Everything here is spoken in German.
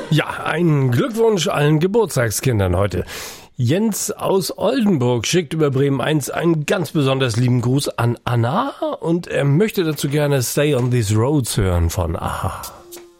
Ja, einen Glückwunsch allen Geburtstagskindern heute. Jens aus Oldenburg schickt über Bremen 1 einen ganz besonders lieben Gruß an Anna und er möchte dazu gerne Stay on These Roads hören von Aha.